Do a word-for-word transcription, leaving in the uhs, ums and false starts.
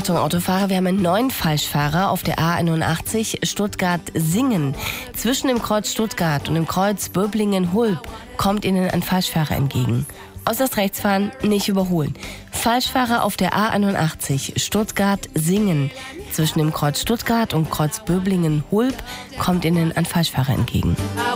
Achtung, Autofahrer, wir haben einen neuen Falschfahrer auf der A einundachtzig Stuttgart-Singen. Zwischen dem Kreuz Stuttgart und dem Kreuz Böblingen-Hulb kommt Ihnen ein Falschfahrer entgegen. Äußerst rechts fahren, nicht überholen. Falschfahrer auf der A einundachtzig Stuttgart-Singen. Zwischen dem Kreuz Stuttgart und Kreuz Böblingen-Hulb kommt Ihnen ein Falschfahrer entgegen.